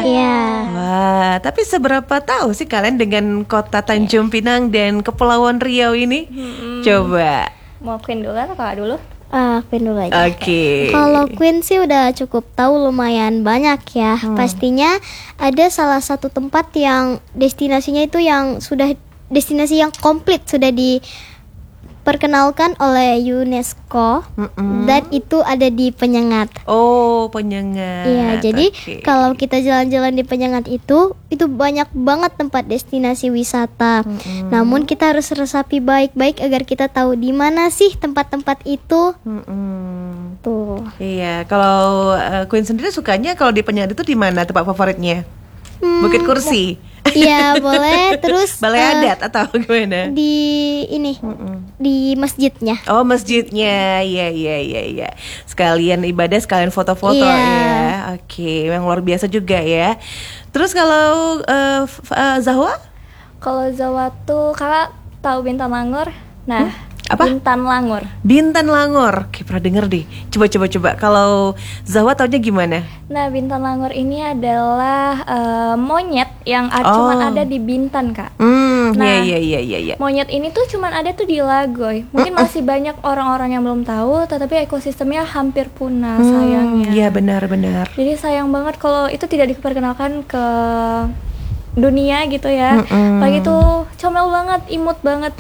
Iya. Wah, tapi seberapa tahu sih kalian dengan kota Tanjung Pinang dan Kepulauan Riau ini? Coba. Mau Queen dulu atau kakak dulu? Queen dulu aja. Oke. Kalau Queen sih udah cukup tahu lumayan banyak ya. Pastinya ada salah satu tempat yang destinasinya itu yang sudah destinasi yang komplit sudah diperkenalkan oleh UNESCO dan itu ada di Penyengat. Oh, Penyengat. Iya, jadi Oke. kalau kita jalan-jalan di Penyengat itu banyak banget tempat destinasi wisata. Namun kita harus resapi baik-baik agar kita tahu di mana sih tempat-tempat itu. Tuh. Iya, kalau Queen sendiri sukanya kalau di Penyengat itu di mana tempat favoritnya? Bukit Kursi. Iya, boleh. Terus Balai Adat atau gimana? di ini di masjidnya. Oh, masjidnya. Iya. Sekalian ibadah, sekalian foto-foto Iya. ya. Oke, memang luar biasa juga ya. Terus kalau Zahwa? Kalau Zawa tuh kakak tahu Bintan Langor? Nah, Apa? Bintan Langor. Bintan Langor. Oke, pernah denger deh. Coba. Kalau Zahwa taunya gimana? Nah, Bintan Langor ini adalah monyet yang cuma ada di Bintan, Kak. Nah, Iya. Monyet ini tuh cuman ada tuh di Lagoy. Mungkin masih banyak orang-orang yang belum tahu, tetapi ekosistemnya hampir punah sayangnya. Iya, benar. Jadi sayang banget kalau itu tidak diperkenalkan ke dunia gitu ya. Lagi tuh comel banget, imut banget.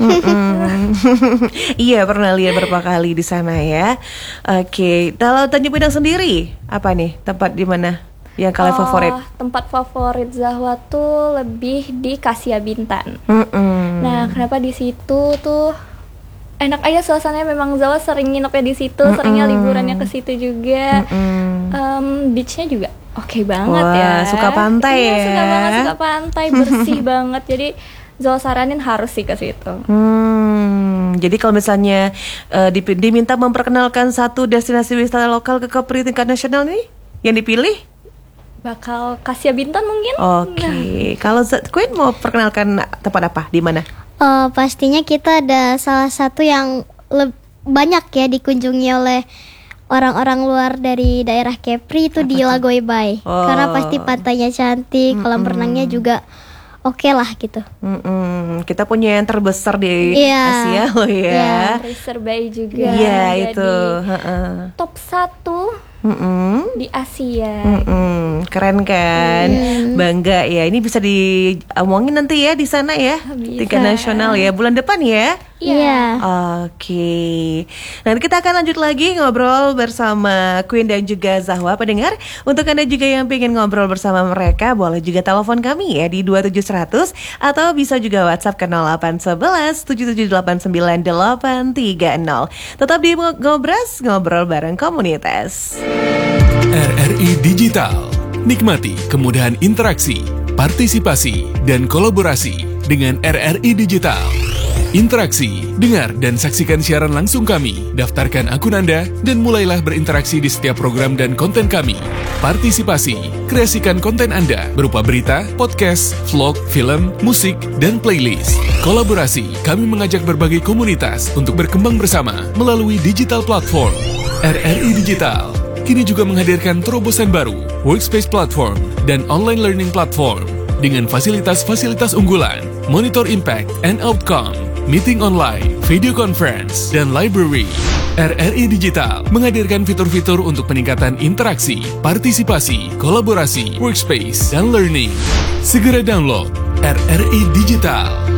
Iya, pernah lihat beberapa kali di sana ya. Oke, kalau Tanjung Pinang sendiri, apa nih tempat di mana yang kalian favorit? Tempat favorit Zahwa tuh lebih di Kasia Bintan. Nah, kenapa di situ tuh enak aja suasananya, memang Zahwa sering nginepnya di situ, seringnya liburannya ke situ juga. Beachnya juga oke banget. Wah, ya. suka pantai Iya, ya. suka banget, suka pantai, bersih banget. Jadi Zahwa saranin harus sih ke situ. Jadi kalau misalnya diminta memperkenalkan satu destinasi wisata lokal ke tingkat nasional nih, yang dipilih? Bakal Kasia Bintan mungkin. Oke, kalau Queen mau perkenalkan tempat apa? Di mana? Pastinya kita ada salah satu yang banyak ya dikunjungi oleh orang-orang luar dari daerah Kepri itu di Lagoy Bay. Karena pasti pantainya cantik, kolam renangnya juga oke lah gitu. Kita punya yang terbesar di Iya. Asia loh ya. Racer Bay juga. Iya, Jadi itu. top 1 di Asia. Keren kan? Bangga ya. Ini bisa diomongin nanti ya di sana ya. Bisa. Tingkat nasional ya. Bulan depan ya. Iya. Oke. Nanti kita akan lanjut lagi ngobrol bersama Queen dan juga Zahwa. Pendengar, untuk Anda juga yang pengen ngobrol bersama mereka, boleh juga telepon kami ya di 27100 atau bisa juga WhatsApp ke 0811 7789 830. Tetap di Ngobras, ngobrol bareng komunitas. RRI Digital. Nikmati kemudahan interaksi, partisipasi, dan kolaborasi dengan RRI Digital. Interaksi, dengar dan saksikan siaran langsung kami. Daftarkan akun Anda dan mulailah berinteraksi di setiap program dan konten kami. Partisipasi, kreasikan konten Anda berupa berita, podcast, vlog, film, musik, dan playlist. Kolaborasi, kami mengajak berbagai komunitas untuk berkembang bersama melalui digital platform. RRI Digital kini juga menghadirkan terobosan baru, workspace platform, dan online learning platform dengan fasilitas-fasilitas unggulan, monitor impact and outcome, meeting online, video conference, dan library. RRI Digital menghadirkan fitur-fitur untuk peningkatan interaksi, partisipasi, kolaborasi, workspace, dan learning. Segera download RRI Digital.